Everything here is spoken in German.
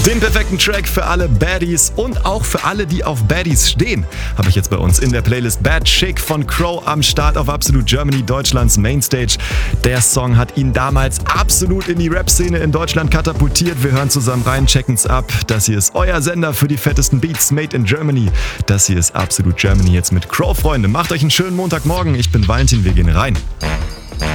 Den perfekten Track für alle Baddies und auch für alle, die auf Baddies stehen, habe ich jetzt bei uns in der Playlist Bad Chick von Crow am Start auf Absolute Germany, Deutschlands Mainstage. Der Song hat ihn damals absolut in die Rap-Szene in Deutschland katapultiert. Wir hören zusammen rein, checken's ab. Das hier ist euer Sender für die fettesten Beats made in Germany. Das hier ist Absolute Germany jetzt mit Crow, Freunde. Macht euch einen schönen Montagmorgen. Ich bin Valentin, wir gehen rein.